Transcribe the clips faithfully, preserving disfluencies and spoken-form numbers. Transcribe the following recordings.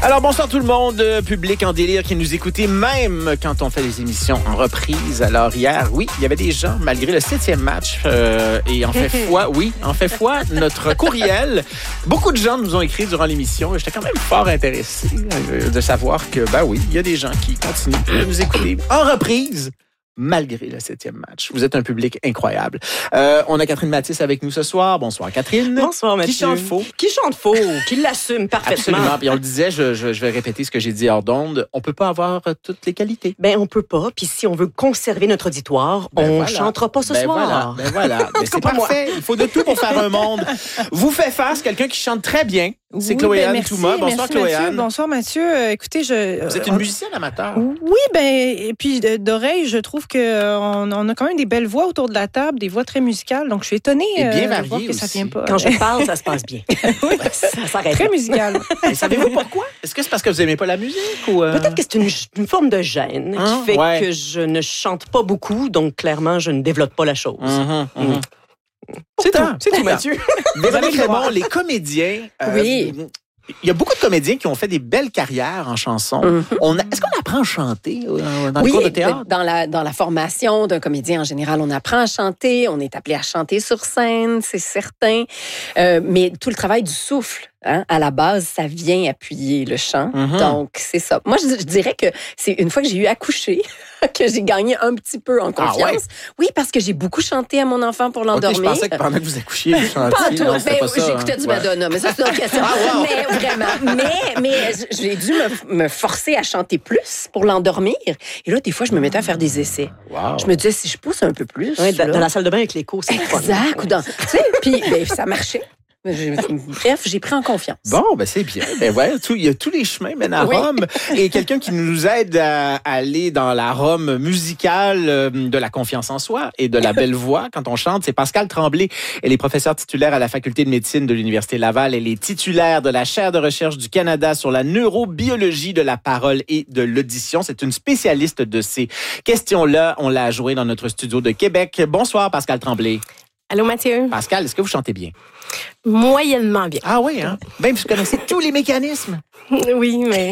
Alors, bonsoir tout le monde, public en délire qui nous écoutez, même quand on fait les émissions en reprise. Alors, hier, oui, il y avait des gens, malgré le septième match, euh, et en fait foi, oui, en fait foi, notre courriel. Beaucoup de gens nous ont écrit durant l'émission et j'étais quand même fort intéressé euh, de savoir que, ben oui, il y a des gens qui continuent de nous écouter en reprise. Malgré le septième match. Vous êtes un public incroyable. Euh, on a Catherine Mathis avec nous ce soir. Bonsoir, Catherine. Bonsoir, Mathieu. Qui chante faux. Qui chante faux, qui l'assume parfaitement. Absolument. Puis on le disait, je, je, je vais répéter ce que j'ai dit hors d'onde. On peut pas avoir toutes les qualités. Ben, on peut pas. Puis si on veut conserver notre auditoire, ben on voilà. chantera pas ce ben soir. Voilà. Ben voilà. Mais c'est parfait. Il faut de tout pour faire un monde. Vous fait face quelqu'un qui chante très bien. C'est oui, Chloé-Anne ben Touma. Bonsoir, Chloé-Anne. Bonsoir, Mathieu. Euh, écoutez, je... Vous êtes une musicienne amateur. Oui, ben et puis d'oreille, je trouve qu'on on a quand même des belles voix autour de la table, des voix très musicales. Donc, je suis étonnée Et bien euh, de voir que aussi. ça vient pas. Quand je parle, ça se passe bien. Oui, ça s'arrête. Très musicale. Et savez-vous pourquoi? Est-ce que c'est parce que vous aimez pas la musique ou euh... Peut-être que c'est une, une forme de gêne Hein? qui fait Ouais. que je ne chante pas beaucoup, donc clairement, je ne développe pas la chose. Mm-hmm, mm-hmm. C'est tout, Pourtant, c'est tout, pourtant. Mathieu. Véronique Raymond, les comédiens. euh, Oui. Il y a beaucoup de comédiens qui ont fait des belles carrières en chanson. Mm-hmm. On a- est-ce qu'on apprend à chanter euh, dans Oui, le cours de théâtre? dans la, dans la formation d'un comédien en général, on apprend à chanter, on est appelé à chanter sur scène, c'est certain. Euh, mais tout le travail du souffle, hein, à la base, ça vient appuyer le chant. Mhm. Donc, c'est ça. Moi, je, je dirais que c'est une fois que j'ai eu accouché que j'ai gagné un petit peu en confiance. Ah ouais? Oui, parce que j'ai beaucoup chanté à mon enfant pour Ok, l'endormir. je pensais que pendant que vous accouchiez, vous chantiez. Pas tout. Non, c'était Ben, pas ça, j'écoutais hein. du Ouais. Madonna, mais ça, c'est une autre question. Ah, wow. Mais vraiment. Mais, mais j'ai dû me, me forcer à chanter plus pour l'endormir. Et là, des fois, je me mettais à faire des essais. Wow. Je me disais, si je pousse un peu plus. Ouais, dans, là, dans la salle de bain avec l'écho, c'est fun. exact. Ou dans, tu sais, puis ben, ça marchait. J'ai- Bref, j'ai pris en confiance. Bon, ben c'est bien. Ben ouais, tout, il y a tous les chemins mènent à Oui. Rome. Et quelqu'un qui nous aide à aller dans la Rome musicale euh, de la confiance en soi et de la belle voix quand on chante, c'est Pascale Tremblay. Elle est professeure titulaire à la Faculté de médecine de l'Université Laval. Elle est titulaire de la chaire de recherche du Canada sur la neurobiologie de la parole et de l'audition. C'est une spécialiste de ces questions-là. On l'a joué dans notre studio de Québec. Bonsoir, Pascale Tremblay. Allô, Mathieu? Pascal, est-ce que vous chantez bien? Moyennement bien. Ah oui, hein? Même vous connaissez tous les mécanismes. Oui, mais...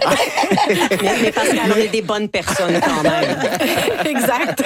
Mais, mais Pascal, on est des bonnes personnes quand même. exact.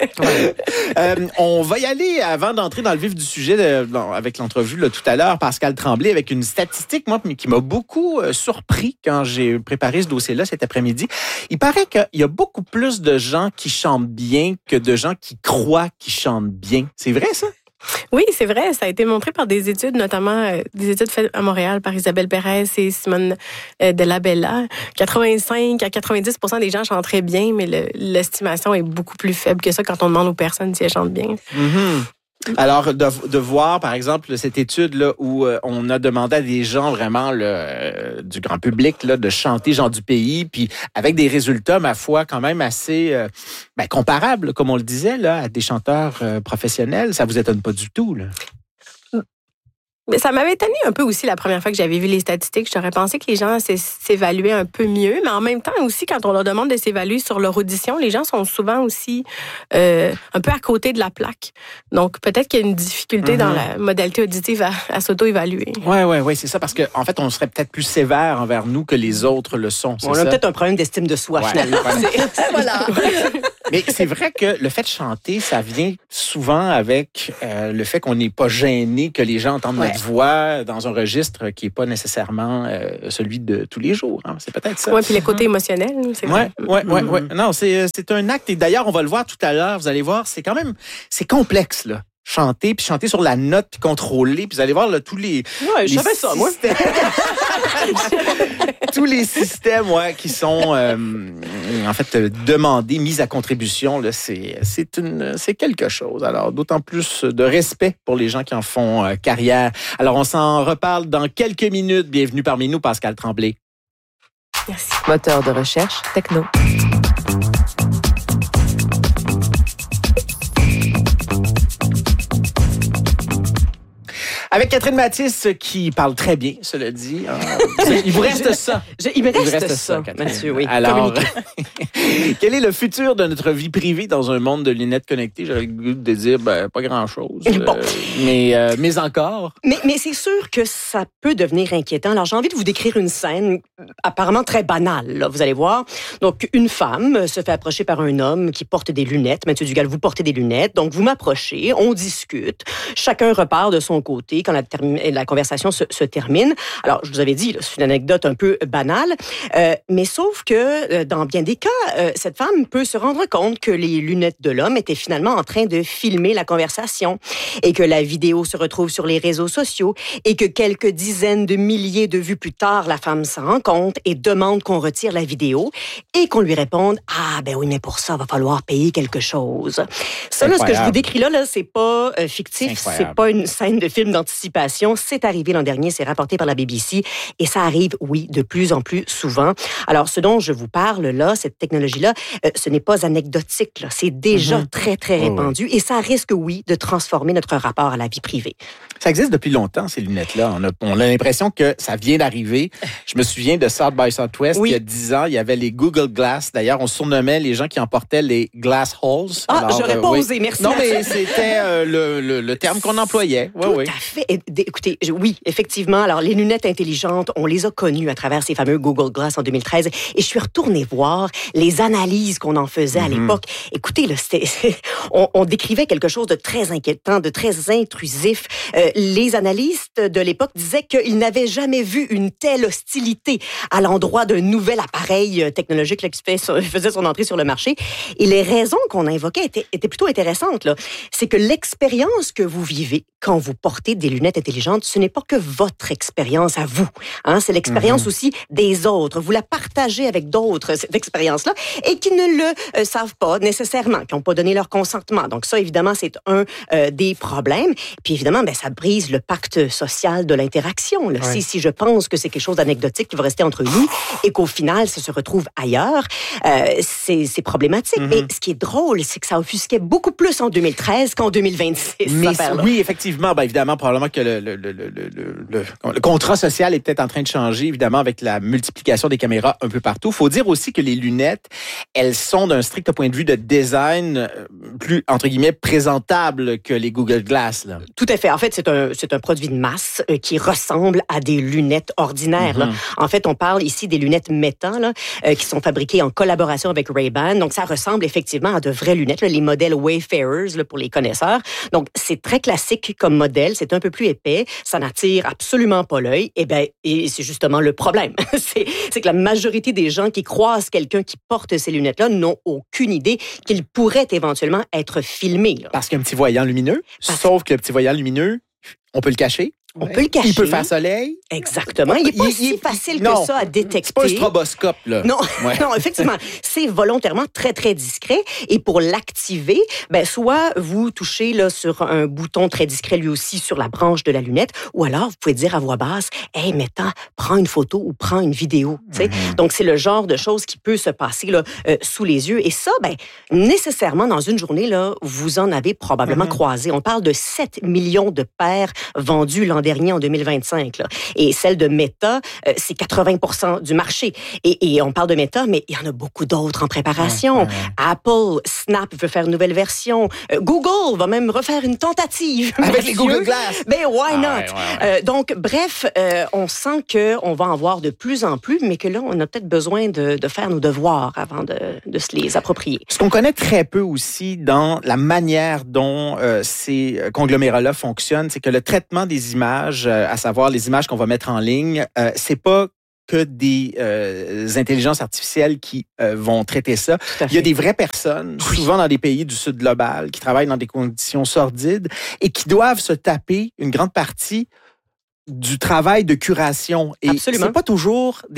Euh, on va y aller avant d'entrer dans le vif du sujet de- bon, avec l'entrevue là, tout à l'heure, Pascal Tremblay, avec une statistique moi, qui m'a beaucoup euh, surpris quand j'ai préparé ce dossier-là cet après-midi. Il paraît qu'il y a beaucoup plus de gens qui chantent bien que de gens qui croient qu'ils chantent bien. C'est vrai, ça? Oui, c'est vrai. Ça a été montré par des études, notamment euh, des études faites à Montréal par Isabelle Pérez et Simone euh, de la Bella. quatre-vingt-cinq à quatre-vingt-dix pour cent des gens chantent très bien, mais le- l'estimation est beaucoup plus faible que ça quand on demande aux personnes si elles chantent bien. Mm-hmm. Alors, de, de voir, par exemple, cette étude-là où euh, on a demandé à des gens vraiment le, euh, du grand public là, de chanter Jean du pays, puis avec des résultats, ma foi, quand même assez euh, ben, comparables, comme on le disait, là, à des chanteurs euh, professionnels. Ça vous étonne pas du tout, là? Mais ça m'avait étonné un peu aussi la première fois que j'avais vu les statistiques. J'aurais pensé que les gens s'é- s'évaluaient un peu mieux, mais en même temps aussi, quand on leur demande de s'évaluer sur leur audition, les gens sont souvent aussi euh, un peu à côté de la plaque. Donc, peut-être qu'il y a une difficulté Mm-hmm. dans la modalité auditive à, à s'auto-évaluer. Oui, oui, oui, c'est ça, parce qu'en en fait, on serait peut-être plus sévère envers nous que les autres le sont. C'est On ça? a peut-être un problème d'estime de soi, Ouais. finalement. Voilà. Mais c'est vrai que le fait de chanter, ça vient souvent avec euh, le fait qu'on n'est pas gêné, que les gens entendent Ouais. notre voix dans un registre qui n'est pas nécessairement euh, celui de tous les jours. Hein. C'est peut-être ça. Oui, puis le côté émotionnel, c'est Oui, vrai. oui, oui. Ouais. Non, c'est, c'est un acte. Et d'ailleurs, on va le voir tout à l'heure. Vous allez voir, c'est quand même, c'est complexe, là. Chanter, puis chanter sur la note, puis contrôler. Puis vous allez voir, là, tous les... Ouais, je les savais ça, moi. systèmes- tous les systèmes ouais, qui sont, euh, en fait, euh, demandés, mis à contribution, là, c'est, c'est, une, c'est quelque chose. Alors, d'autant plus de respect pour les gens qui en font euh, carrière. Alors, on s'en reparle dans quelques minutes. Bienvenue parmi nous, Pascal Tremblay. Merci. Moteur de recherche techno. Avec Catherine Mathis, qui parle très bien, cela dit. Il vous reste ça. Je, il me reste, il reste ça, ça Mathieu, oui. Alors, quel est le futur de notre vie privée dans un monde de lunettes connectées? J'aurais le goût de dire, ben, pas grand-chose. Bon. Euh, mais, euh, mais encore. Mais, mais c'est sûr que ça peut devenir inquiétant. Alors, j'ai envie de vous décrire une scène apparemment très banale, là, vous allez voir. Donc, une femme se fait approcher par un homme qui porte des lunettes. Mathieu Dugal, vous portez des lunettes. Donc, vous m'approchez, on discute. Chacun repart de son côté quand la, termi- la conversation se, se termine. Alors, je vous avais dit, là, c'est une anecdote un peu banale, euh, mais sauf que euh, dans bien des cas, euh, cette femme peut se rendre compte que les lunettes de l'homme étaient finalement en train de filmer la conversation et que la vidéo se retrouve sur les réseaux sociaux et que quelques dizaines de milliers de vues plus tard, la femme s'en rend compte et demande qu'on retire la vidéo et qu'on lui réponde « Ah, ben oui, mais pour ça, il va falloir payer quelque chose. » Ça, là, ce que je vous décris là, là c'est pas euh, fictif, c'est, c'est pas une scène de film d'anticipation. C'est arrivé l'an dernier, c'est rapporté par la B B C et ça arrive, oui, de plus en plus souvent. Alors, ce dont je vous parle là, cette technologie-là, euh, ce n'est pas anecdotique, là. C'est déjà mm-hmm. très, très répandu oh, oui. et ça risque, oui, de transformer notre rapport à la vie privée. Ça existe depuis longtemps, ces lunettes-là. On a, on a l'impression que ça vient d'arriver. Je me souviens de South by Southwest, oui. il y a dix ans, il y avait les Google Glass. D'ailleurs, on surnommait les gens qui en portaient les Glass Holes. Ah, Alors, j'aurais euh, pas oui. osé, merci. Non, mais c'était euh, le, le, le terme qu'on employait. Tout oui, à fait. Et, écoutez, je, oui, effectivement, alors les lunettes intelligentes, on les a connues à travers ces fameux Google Glass en deux mille treize. Et je suis retournée voir les analyses qu'on en faisait mm-hmm. à l'époque. Écoutez, là, c'était, on, on décrivait quelque chose de très inquiétant, de très intrusif. Euh, les analystes de l'époque disaient qu'ils n'avaient jamais vu une telle hostilité à l'endroit d'un nouvel appareil technologique là, qui fait, faisait son entrée sur le marché. Et les raisons qu'on invoquait étaient, étaient plutôt intéressantes. Là. C'est que l'expérience que vous vivez quand vous portez des lunettes intelligentes, ce n'est pas que votre expérience à vous. Hein? C'est l'expérience mm-hmm. aussi des autres. Vous la partagez avec d'autres, cette expérience-là, et qui ne le euh, savent pas nécessairement, qui n'ont pas donné leur consentement. Donc ça, évidemment, c'est un euh, des problèmes. Puis évidemment, ben, ça brise le pacte social de l'interaction. Là. Ouais. Si, si je pense que c'est quelque chose d'anecdotique qui va rester entre nous et qu'au final, ça se retrouve ailleurs, euh, c'est, c'est problématique. Mm-hmm. Et ce qui est drôle, c'est que ça offusquait beaucoup plus en deux mille treize qu'en deux mille vingt-six. Mais oui, effectivement, ben, évidemment, probablement que le, le, le, le, le, le, le contrat social est peut-être en train de changer, évidemment, avec la multiplication des caméras un peu partout. Il faut dire aussi que les lunettes, elles sont d'un strict point de vue de design plus, entre guillemets, présentable que les Google Glass. Là. Tout à fait. En fait, c'est un, c'est un produit de masse euh, qui ressemble à des lunettes ordinaires. Mm-hmm. Là. En fait, on parle ici des lunettes Meta là, euh, qui sont fabriquées en collaboration avec Ray-Ban. Donc, ça ressemble effectivement à de vraies lunettes, là, les modèles Wayfarers là, pour les connaisseurs. Donc, c'est très classique comme modèle. C'est un peu plus épais. Ça n'attire absolument pas l'œil. Et ben, et c'est justement le problème. c'est, c'est que la majorité des gens qui croisent quelqu'un qui porte ces lunettes-là n'ont aucune idée qu'il pourrait éventuellement être filmé. Là. Parce qu'il y a un petit voyant lumineux. Parce... Sauf que le petit voyant lumineux, on peut le cacher. On ouais. peut le cacher. Il peut faire soleil. Exactement. Il n'est pas il, si il, facile non, que ça à détecter. C'est pas un stroboscope, là. Non, ouais. non, effectivement. C'est volontairement très, très discret. Et pour l'activer, ben, soit vous touchez là, sur un bouton très discret, lui aussi, sur la branche de la lunette, ou alors vous pouvez dire à voix basse, « Hey, Meta, prends une photo ou prends une vidéo. » Mm-hmm. Donc, c'est le genre de choses qui peut se passer là, euh, sous les yeux. Et ça, ben, nécessairement, dans une journée, là, vous en avez probablement mm-hmm. croisé. On parle de sept millions de paires vendues l'an dernier, en deux mille vingt-cinq. Là. Et celle de Meta, euh, c'est quatre-vingts pour cent du marché. Et, et on parle de Meta, mais il y en a beaucoup d'autres en préparation. Ouais, ouais. Apple, Snap veut faire une nouvelle version. Euh, Google va même refaire une tentative. Avec les Google Glass. Ben, why ah, not? Ouais, ouais, ouais. Euh, donc, bref, euh, on sent qu'on va en voir de plus en plus, mais que là, on a peut-être besoin de, de faire nos devoirs avant de, de se les approprier. Ce qu'on connaît très peu aussi dans la manière dont euh, ces conglomérats-là fonctionnent, c'est que le traitement des images, euh, à savoir les images qu'on va mettre en ligne, euh, c'est pas que des euh, intelligences artificielles qui euh, vont traiter ça. Il y a des vraies personnes, oui. souvent dans des pays du Sud global, qui travaillent dans des conditions sordides et qui doivent se taper une grande partie du travail de curation. Et Absolument. C'est pas toujours des petites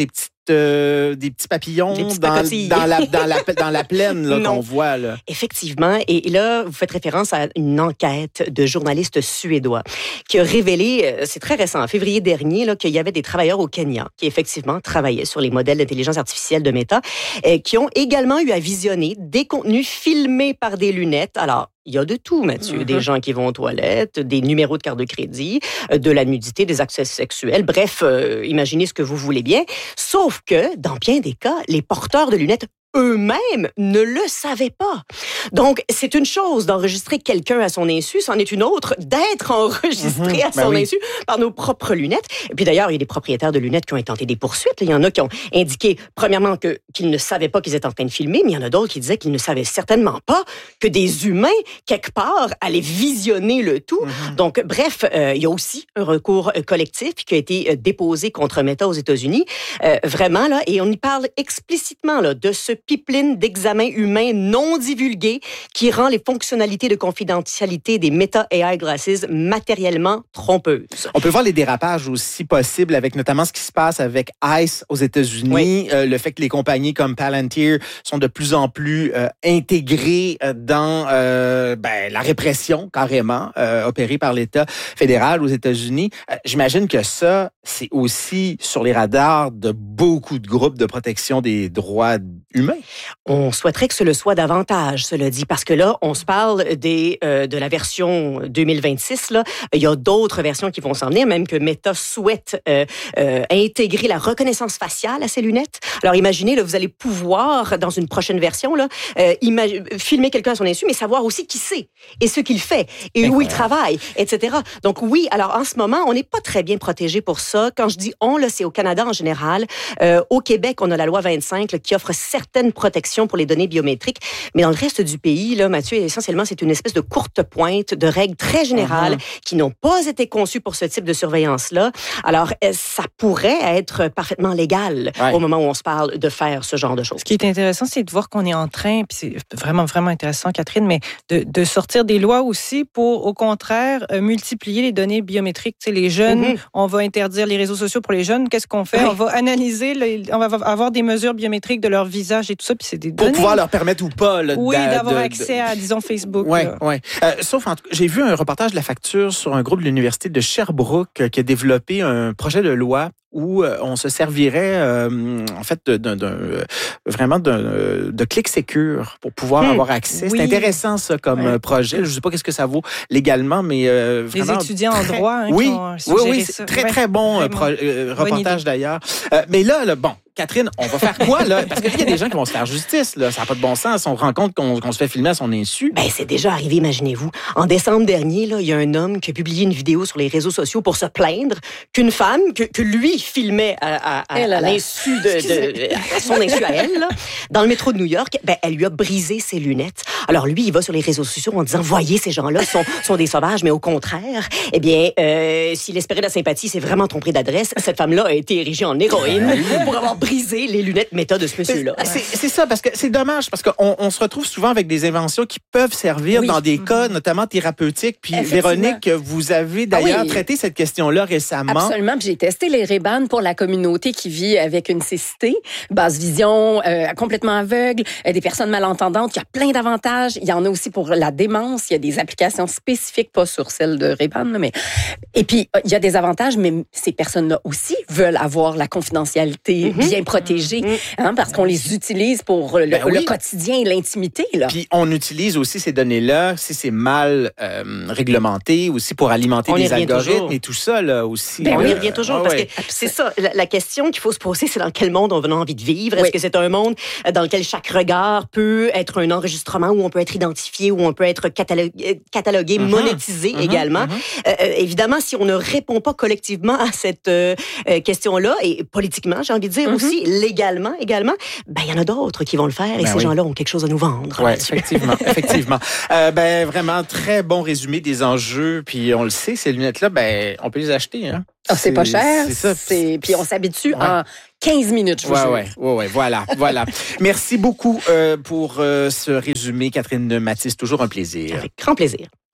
petites, euh, des petits papillons Des petites dans, pacotilles. dans, la, dans, la, dans la plaine là, Non. qu'on voit. Là. Effectivement. Et là, vous faites référence à une enquête de journalistes suédois qui a révélé, euh, c'est très récent, en février dernier, là, qu'il y avait des travailleurs au Kenya qui, effectivement, travaillaient sur les modèles d'intelligence artificielle de Meta, euh, qui ont également eu à visionner des contenus filmés par des lunettes. Alors, il y a de tout, Mathieu. Mm-hmm. Des gens qui vont aux toilettes, des numéros de carte de crédit, de la nudité, des accès sexuels. Bref, euh, imaginez ce que vous voulez bien. Sauf que, dans bien des cas, les porteurs de lunettes eux-mêmes ne le savaient pas. Donc, c'est une chose d'enregistrer quelqu'un à son insu, c'en est une autre d'être enregistré mm-hmm. à son ben oui. insu par nos propres lunettes. Et puis d'ailleurs, il y a des propriétaires de lunettes qui ont intenté des poursuites. Il y en a qui ont indiqué, premièrement, que, qu'ils ne savaient pas qu'ils étaient en train de filmer, mais il y en a d'autres qui disaient qu'ils ne savaient certainement pas que des humains, quelque part, allaient visionner le tout. Mm-hmm. Donc, bref, euh, il y a aussi un recours collectif qui a été déposé contre Meta aux États-Unis. Euh, vraiment, là, et on y parle explicitement là, de ce pipeline d'examen humain non divulgué qui rend les fonctionnalités de confidentialité des Meta A I Glasses matériellement trompeuses. On peut voir les dérapages aussi possibles avec notamment ce qui se passe avec ICE aux États-Unis, oui. euh, le fait que les compagnies comme Palantir sont de plus en plus euh, intégrées dans euh, ben, la répression carrément euh, opérée par l'État fédéral aux États-Unis. Euh, j'imagine que ça, c'est aussi sur les radars de beaucoup de groupes de protection des droits humains. On souhaiterait que ce le soit davantage, cela dit, parce que là, on se parle des, euh, de la version deux mille vingt-six. Là. Il y a d'autres versions qui vont s'en venir, même que Meta souhaite euh, euh, intégrer la reconnaissance faciale à ses lunettes. Alors imaginez, là, vous allez pouvoir, dans une prochaine version, là, euh, imag- filmer quelqu'un à son insu, mais savoir aussi qui c'est et ce qu'il fait et où il travaille, et cetera. Donc oui, alors en ce moment, on n'est pas très bien protégé pour ça. Quand je dis on, là, c'est au Canada en général. Euh, au Québec, on a la loi vingt-cinq là, qui offre certaines protections pour les données biométriques. Mais dans le reste du pays, là, Mathieu, essentiellement, c'est une espèce de courte pointe de règles très générales uh-huh. qui n'ont pas été conçues pour ce type de surveillance-là. Alors, ça pourrait être parfaitement légal ouais. au moment où on se parle de faire ce genre de choses. Ce qui est intéressant, c'est de voir qu'on est en train, puis c'est vraiment, vraiment intéressant, Catherine, mais de, de sortir des lois aussi pour, au contraire, euh, multiplier les données biométriques. Tu sais, les jeunes, mm-hmm. on va interdire les réseaux sociaux pour les jeunes. Qu'est-ce qu'on fait? Oui. On va analyser, les, on va avoir des mesures biométriques de leur visage et tout ça, puis c'est des pour données. pouvoir leur permettre ou pas là, oui, d'a, d'avoir de, accès de... à, disons, Facebook. Oui, oui. Euh, sauf, en tout cas, j'ai vu un reportage de La Facture sur un groupe de l'Université de Sherbrooke euh, qui a développé un projet de loi où euh, on se servirait euh, en fait d'un, d'un, euh, vraiment d'un, euh, de clic secure pour pouvoir mmh. avoir accès. Oui. C'est intéressant ça comme ouais. projet. Je ne sais pas qu'est-ce que ça vaut légalement, mais euh, vraiment les étudiants très... en droit. Hein, oui, qui ont oui, oui, c'est ça. très très bon euh, pro... euh, reportage d'ailleurs. Euh, mais là, là, bon. Catherine, on va faire quoi, là? Parce qu'il y a des gens qui vont se faire justice, là. Ça n'a pas de bon sens. On se rend compte qu'on, qu'on se fait filmer à son insu. Ben, c'est déjà arrivé, imaginez-vous. En décembre dernier, là, il y a un homme qui a publié une vidéo sur les réseaux sociaux pour se plaindre qu'une femme, que, que lui filmait à, à, à, à l'insu de, de, à son insu à elle, là, dans le métro de New York, ben, elle lui a brisé ses lunettes. Alors, lui, il va sur les réseaux sociaux en disant, voyez, ces gens-là sont, sont des sauvages, mais au contraire, eh bien, euh, s'il espérait de la sympathie, c'est vraiment trompé d'adresse. Cette femme-là a été érigée en héroïne pour avoir brisé les lunettes Meta de ce monsieur-là. C'est, c'est ça, parce que c'est dommage, parce qu'on on se retrouve souvent avec des inventions qui peuvent servir oui. dans des cas, mm-hmm. notamment thérapeutiques. Puis, Véronique, vous avez d'ailleurs ah oui. traité cette question-là récemment. Absolument. Puis j'ai testé les Ray-Ban pour la communauté qui vit avec une cécité, basse vision, euh, complètement aveugle, euh, des personnes malentendantes. Il y a plein d'avantages. Il y en a aussi pour la démence. Il y a des applications spécifiques, pas sur celle de Ray-Ban, mais... Et puis, il y a des avantages, mais ces personnes-là aussi veulent avoir la confidentialité mm-hmm. bien protégée. Hein, parce qu'on les utilise pour le, ben oui. le quotidien et l'intimité. Là. Puis on utilise aussi ces données-là, si c'est mal euh, réglementé, aussi pour alimenter on des algorithmes toujours. et tout ça là aussi. Ben, on y revient toujours, ah, parce ouais. que c'est ça, la, la question qu'il faut se poser, c'est dans quel monde on a envie de vivre. Est-ce oui. que c'est un monde dans lequel chaque regard peut être un enregistrement, où on peut être identifié, où on peut être catalogué, catalogué mm-hmm. monétisé mm-hmm. également? Mm-hmm. Euh, évidemment, si on ne répond pas collectivement à cette euh, question-là, et politiquement, j'ai envie de dire mm-hmm. aussi, légalement également, ben il y en a d'autres qui vont le faire et ben ces oui. gens-là ont quelque chose à nous vendre. Oui, effectivement, effectivement. Euh, ben vraiment très bon résumé des enjeux. Puis on le sait, ces lunettes-là, ben on peut les acheter. Hein. Ah, c'est, c'est pas cher. C'est ça. C'est... Puis on s'habitue ouais. en quinze minutes, je vous ouais, jure. Ouais, ouais, ouais, voilà, voilà. Merci beaucoup euh, pour euh, ce résumé, Catherine Mathis. Toujours un plaisir. Avec grand plaisir.